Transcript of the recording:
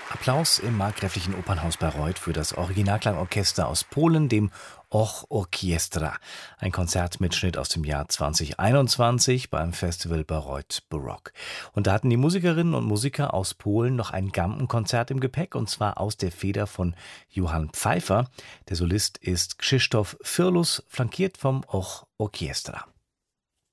Applaus im Markgräflichen Opernhaus Bayreuth für das Originalklangorchester aus Polen, dem Och Orkiestra. Ein Konzertmitschnitt aus dem Jahr 2021 beim Festival Bayreuth Baroque. Und da hatten die Musikerinnen und Musiker aus Polen noch ein Gampenkonzert im Gepäck, und zwar aus der Feder von Johann Pfeiffer. Der Solist ist Krzysztof Firlus, flankiert vom Och Orkiestra.